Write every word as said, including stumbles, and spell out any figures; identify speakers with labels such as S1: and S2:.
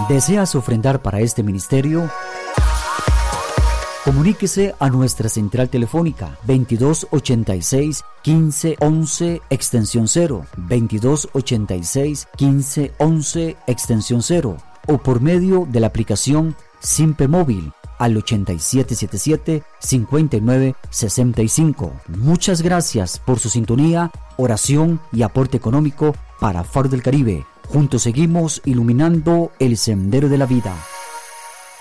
S1: ¿Deseas ofrendar para este ministerio? Comuníquese a nuestra central telefónica veintidós ochenta y seis, quince once extensión cero, veintidós ochenta y seis, quince once extensión cero, o por medio de la aplicación Simpe Móvil al ochenta y siete setenta y siete, cincuenta y nueve sesenta y cinco. Muchas gracias por su sintonía, oración y aporte económico para Faro del Caribe. Juntos seguimos iluminando el sendero de la vida.